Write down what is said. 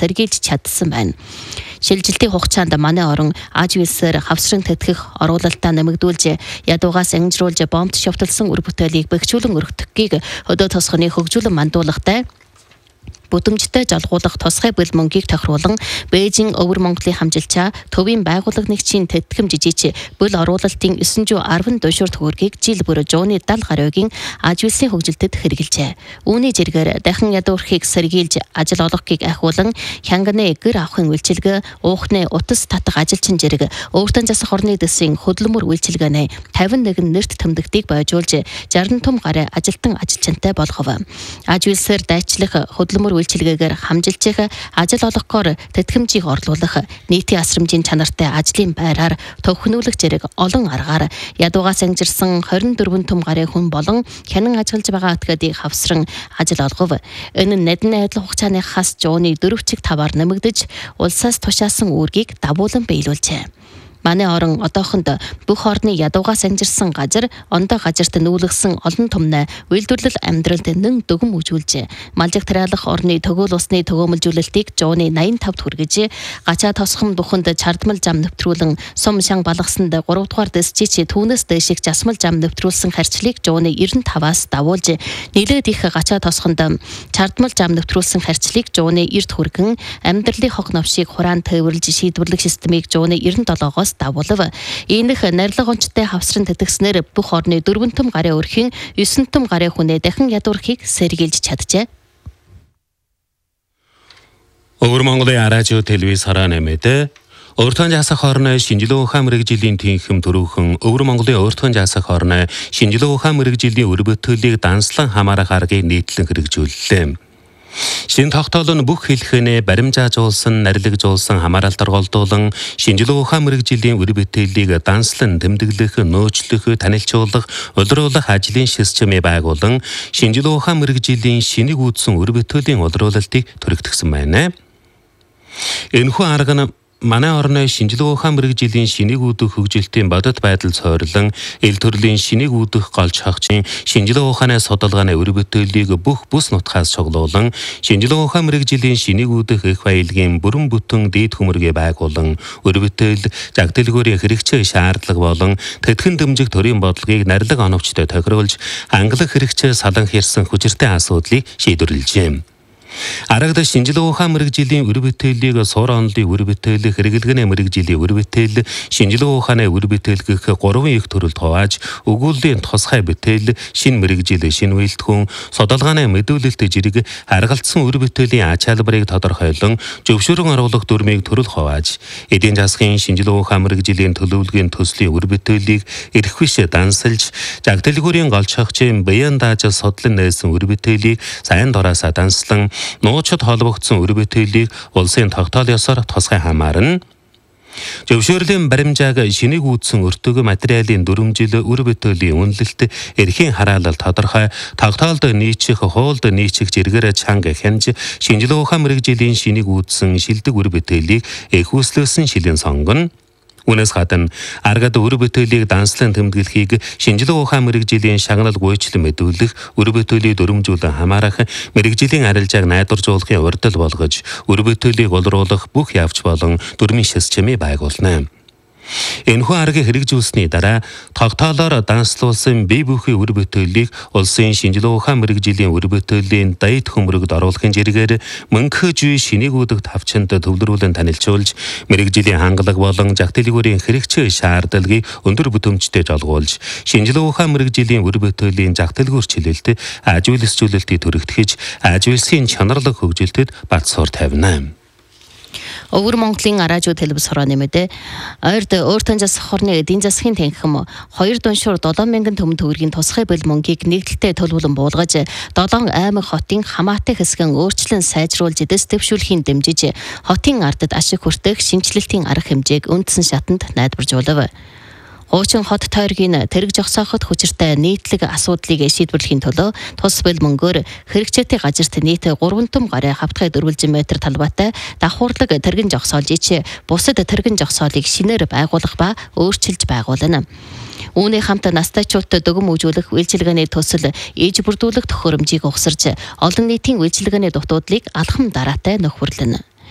сэргийлж чадсан байна. Шилжилтийн хугацаанд манай орон аж үйлсээр хавсрын тэтгэх оруулалтаа нэмэгдүүлж, ядуугаас ангижруулж бомбт шовтолсон үр бүтээлийг бэхжүүлэн өргөдөхийг хөдөө тосгоны хөгжүүлэн мандуулгатай бүдэмжтэй жалгуулах тусгай бэл мөнгийг тохируулан Бээжин өвөр Монголын хамжилчаа төвийн байгууллага нэгжийн тэтгэм жижигч бөл оруулалтын 910 дуушур төгрөгийг жил бүр жууны 70 гаруйгийн аж үйлсийн хөгжилтэд хэрэгжилжээ. Үүний зэргээр дахин ядуурхийг сэргийлж ажил олгохыг ахиулан хянганы гэр авахын үйлчилгээ, уухны утас татах ажилчин зэрэг өөртөө засах орны дэсийн хөдөлмөр үйлчилгээний 51 нэрт тэмдэгтийг бойжуулж 60 том гараа ажилтан ажилчинтай болгов. Аж үйлсээр дайчлах хөдөлмөр үйлчилгээгээр хамжилчих, ажил олгохоор тэтгэмжийг орлуулах, нийтийн асрамжийн чанартай ажлын байраар төвхнүүлэх зэрэг олон аргаар ядуугаас ангижирсан 24 том гарын хүн болон хянан ажиллаж байгаа атгадыг хавсран ажил олгов. Энэ нь надны адил хугацааныхаас жууны 4/5-аар нэмэгдэж, улсаас тушаасан үүргийг дагуулan биелүүлжээ. Манай орон одоохонд бүх орны ядуугаас ангижирсан газар, ондоо газарт нүүлгсэн олон томны үйлдвэрлэл амьдралд нэн дүгм үжүүлжээ. Малжиг тариалах орны төгөөл усны төгөөмөлжүүлэлтийг жууны 85 хүргэж, гачаа тосхом духанд чардмал зам нэвтрүүлэн сум шан балгасанд 3 дугаар дэсчич түүнээс дэшиг жасмал зам нэвтрүүлсэн харьцлыг жууны 95-аас давуулж, нэлээд их гачаа тосхонд чардмал зам нэвтрүүлсэн харьцлыг жууны 90 хүргэн, амьдралын хог новшийг хураан тээвэрлж шийдвэрлэх системийг жууны 97-оос давуулав. Иймэх нарилга онцтой хавсран тэтгэснээр бүх орны 4 том гарын өрхийн 9 том гарын хүнээ дахин ядуурхийг сэргийлж чаджээ. Өвөр Монголын радио телевиз харааны мэдээ Өөртөө жасах орны шинжилгээ ухаан мэрэгжлийн тэнхим төрөвхөн Өвөр Монголын өөртөө жасах орны шинжилгээ ухаан мэрэгжлийн үр бүтээлийг данслан хамаарах аргыг нийтлэн хэрэгжүүллээ. Шинэ тогтоол нь бүх хэлхэнэ баримжаажуулсан, нарилгажуулсан хамааралтар голдуулан шинжилгээ ухаан мэрэгжлийн үр бүтээлийг данслан тэмдэглэх, нөөцлөх, танилцуулах, улруулах ажлын системийг байгуулан шинжилгээ ухаан мэрэгжлийн шинийг үүдсэн үр бүтээлийн улруулалтыг түрэгдсэн байна. Энэхүү арга нь манай орны шинжилгээ ухаан мэрэгжлийн шинийг үүдэх хөгжилтийн бодит байдал цойрлон эл төрлийн шинийг үүдэх голч хагчийн шинжилгээ ухааны судалгааны үр бүтээлийг бүх бүс нутгаас цуглуулан шинжилгээ ухаан мэрэгжлийн шинийг үүдэх их баялагын бүрэн бүтэн дээд хөмөргөө байгуулан үр бүтээл, жагдэлгүүрийн хэрэгцээ шаардлага болон тэтгэн дэмжих төрийн бодлогыг нарилга оновчтой тохируулж англих хэрэгцээ салан хэрсэн хүчиртэй асуудлыг шийдвэрлэжээ. Арагд шинжилгээ ухаан мэрэгжлийн үр бүтээлийг суур онолын үр бүтээл, хэрэглэгээний мэрэгжлийн үр бүтээл, шинжилгээ ухааны үр бүтээл гэх 3 их төрөлд хувааж, өгүүллийн тусгай бүтээл, шинэ мэрэгжил, шинэ үйлдэлхүүн, судалгааны мэдүүлэлт жирэг харгалзсан үр бүтээлийн ач холбоорыг тодорхойлон, зөвшөөрөн оруулах дүрмийг төрөл хувааж, эдийн засгийн шинжилгээ ухаан мэрэгжлийн төлөвлөгийн төслийн үр бүтээлийг эрх биш дансалж, жагдэлгүүрийн голч хагчийн баян дааж судлан нээсэн үр бүтээлийг сайн дураасаа данслан нуучид холбогдсон үр бүтээлийг улсын тогтоол ёсоор тусгай хамаарна. Зөвшөөрлийн баримжааг шинийг үүдсэн өртөг материалын дүрмжил үр бүтээлийн үнэлэлт эрхийн хараалал тодорхой тогтоолд нийцэх хуульд нийцэх зэргээр чанга хянж шинжилгээ ухаан мэрэгжлийн шинийг үүдсэн шилдэг үр бүтээлийг эхүүслүүлсэн шилэн сонгоно. Үнээс гадна аргад үр бүтээлийг данслан тэмдэглэхийг шинжилгээ ухаан мэрэгжлийн шагнал гүйцэл мэдүүлэх, үр бүтээлийн дүрмжүүлэн хамаарах, мэрэгжлийн арилжааг найдваржуулахын урдл болгож, үр бүтээлийг улруулах бүх явц болон дүрмийн системийг байгуулна. Энэхүү аргыг хэрэгжүүлсэний дараа тогтоолоор данслуулсан бие бүхий үр бүтээлийг улсын шинжилгээ ухаан мэрэгжлийн үр бүтээлийн дээд хөмрөгд оруулахын зэрэгээр мөнхөж шинийг үүдэх тавчинд төвлөрүүлэн танилцуулж, мэрэгжлийн хангалага болон жагдэлгүүрийн хэрэгцээ шаардлагыг өндөр бүтээмжтэй жолгуулж, шинжилгээ ухаан мэрэгжлийн үр бүтээлийн жагдэлгүүр чилэлт, аж үйлсжүүлэлтийг түрэгтгэж, аж үйлсийн чанарлаг хөгжилтэд бат суурь тавина. Өвөр Монголын радио телевиз хорооны мэдээ ойрд өөртөө засах орны эдийн засгийн танхим 2 дуушуур 7,000 төгрөгийн төгрөгийн тусгай бэл мөнгийг нэгдэлтэй төлөвлөн буулгаж 7 аймаг хотын хамаатай хэсгэн өөрчлөн сайжруулж дэс дэвшүүлэхийн дэмжиж хотын ардад ашиг хүртэх шинжилэлтийн арга хэмжээг үндсэн шатанд найдваржуулав. Хуучин хот тойргийн тэрэг жогсоохот хүчиртэй нийтлэг асуудлыг шийдвэрлэхийн төлөө тус бэл мөнгөөр хэрэгцээтэй газарт нийт 3 том гараа хавтгай 4 метр талбайтай давхуурлаг тэрэгэн жогсоолж ич бусад тэрэгэн жогсоолыг шинээр байгуулах ба өөрчилж байгуулна. Үүний хамт настайчуудад дөгөм үжүүлэх үйлчилгээний төсөл ээж бүрдүүлэх төхөөрөмжийг угсарж олон нийтийн үйлчилгээний дутуудлыг алхам дараатай нөхөрлөнө.